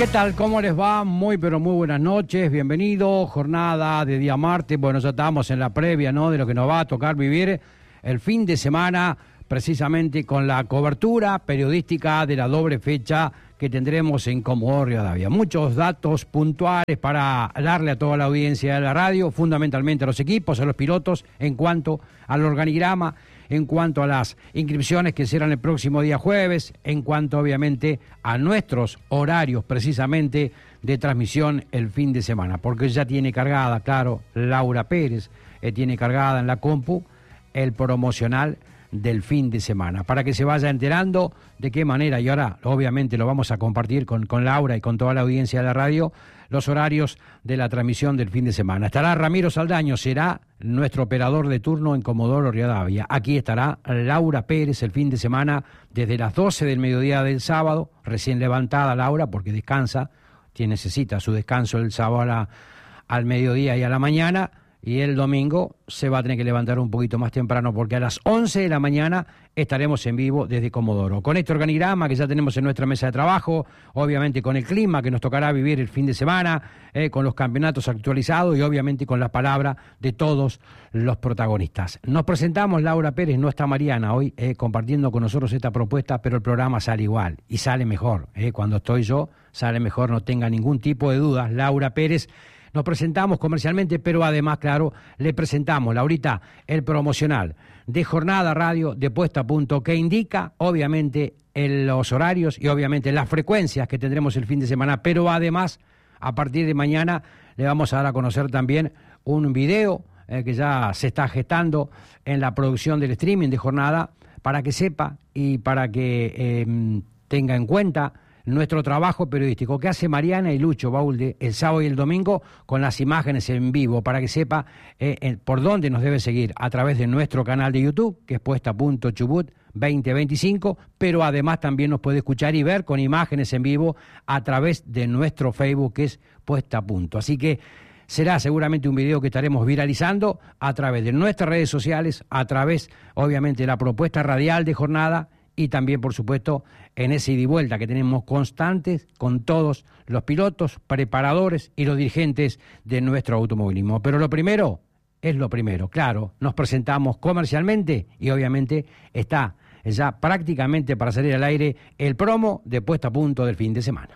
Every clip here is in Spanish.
¿Qué tal? ¿Cómo les va? Muy, pero muy buenas noches. Bienvenido. Jornada de día martes. Bueno, ya estamos en la previa, ¿no?, de lo que nos va a tocar vivir el fin de semana, precisamente con la cobertura periodística de la doble fecha que tendremos en Comodoro Rivadavia. Muchos datos puntuales para darle a toda la audiencia de la radio, fundamentalmente a los equipos, a los pilotos, en cuanto al organigrama, en cuanto a las inscripciones que serán el próximo día jueves, en cuanto obviamente a nuestros horarios precisamente de transmisión el fin de semana, porque ya tiene cargada, claro, Laura Pérez, tiene cargada en la compu el promocional del fin de semana, para que se vaya enterando de qué manera, y ahora obviamente lo vamos a compartir con Laura y con toda la audiencia de la radio, los horarios de la transmisión del fin de semana. Estará Ramiro Saldaño, será nuestro operador de turno en Comodoro Rivadavia. Aquí estará Laura Pérez el fin de semana desde las 12 del mediodía del sábado, recién levantada Laura porque descansa, necesita su descanso el sábado al mediodía y a la mañana, y el domingo se va a tener que levantar un poquito más temprano porque a las 11 de la mañana estaremos en vivo desde Comodoro. Con este organigrama que ya tenemos en nuestra mesa de trabajo, obviamente con el clima que nos tocará vivir el fin de semana, con los campeonatos actualizados y obviamente con la palabra de todos los protagonistas. Nos presentamos, Laura Pérez, no está Mariana hoy compartiendo con nosotros esta propuesta, pero el programa sale igual y sale mejor. Cuando estoy yo, sale mejor, no tenga ningún tipo de dudas. Laura Pérez. Nos presentamos comercialmente, pero además, claro, le presentamos, Laurita, el promocional de Jornada Radio de Puesta a Punto, que indica, obviamente, los horarios y, obviamente, las frecuencias que tendremos el fin de semana, pero además, a partir de mañana, le vamos a dar a conocer también un video que ya se está gestando en la producción del streaming de Jornada, para que sepa y para que tenga en cuenta nuestro trabajo periodístico que hace Mariana y Lucho Baulde el sábado y el domingo con las imágenes en vivo, para que sepa por dónde nos debe seguir, a través de nuestro canal de YouTube, que es Puesta a Punto Chubut 2025, pero además también nos puede escuchar y ver con imágenes en vivo a través de nuestro Facebook, que es Puesta a Punto. Así que será seguramente un video que estaremos viralizando a través de nuestras redes sociales, a través, obviamente, de la propuesta radial de Jornada, y también, por supuesto, en ese ida y vuelta que tenemos constantes con todos los pilotos, preparadores y los dirigentes de nuestro automovilismo. Pero lo primero es lo primero, claro, nos presentamos comercialmente y obviamente está ya prácticamente para salir al aire el promo de Puesta a Punto del fin de semana.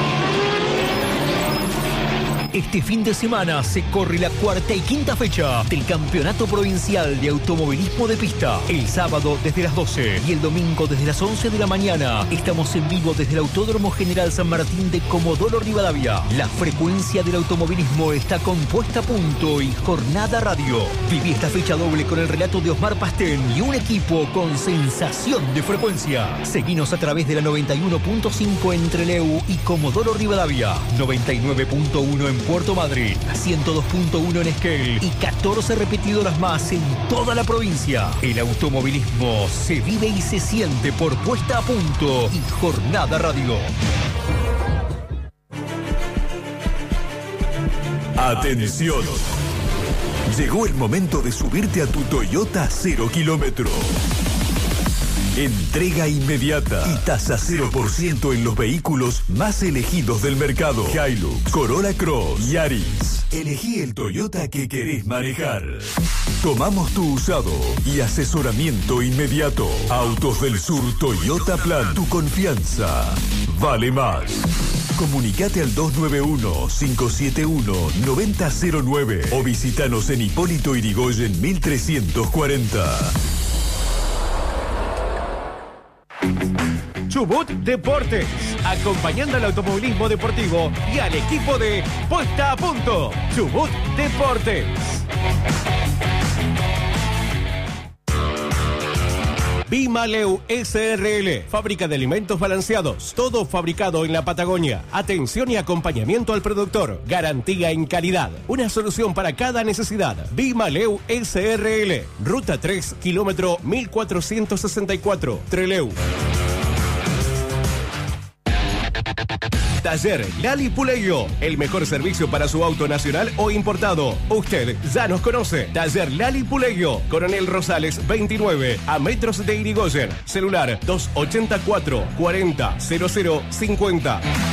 Este fin de semana se corre la cuarta y quinta fecha del Campeonato Provincial de Automovilismo de Pista. El sábado desde las 12 y el domingo desde las 11 de la mañana. Estamos en vivo desde el Autódromo General San Martín de Comodoro Rivadavia. La frecuencia del automovilismo está con Puesta a Punto y Jornada Radio. Viví esta fecha doble con el relato de Osmar Pastén y un equipo con sensación de frecuencia. Seguinos a través de la 91.5 en Trelew y Comodoro Rivadavia, 99.1 en Puerto Madryn, 102.1 en Esquel y 14 repetidoras más en toda la provincia. El automovilismo se vive y se siente por Puesta a Punto y Jornada Radio. Atención. Llegó el momento de subirte a tu Toyota 0 kilómetro. Entrega inmediata y tasa 0% en los vehículos más elegidos del mercado. Hilux, Corolla Cross, Yaris. Elegí el Toyota que querés manejar. Tomamos tu usado y asesoramiento inmediato. Autos del Sur Toyota Plan. Tu confianza vale más. Comunicate al 291-571-9009 o visitanos en Hipólito Yrigoyen 1340. Chubut Deportes, acompañando al automovilismo deportivo y al equipo de Puesta a Punto. Chubut Deportes. Bimaleu SRL, fábrica de alimentos balanceados, todo fabricado en la Patagonia. Atención y acompañamiento al productor, garantía en calidad, una solución para cada necesidad. Bimaleu SRL, ruta 3, kilómetro 1464, Trelew. Taller Lali Puleyo, el mejor servicio para su auto nacional o importado. Usted ya nos conoce. Taller Lali Puleyo, Coronel Rosales 29, a metros de Yrigoyen. Celular 284 40 00 50.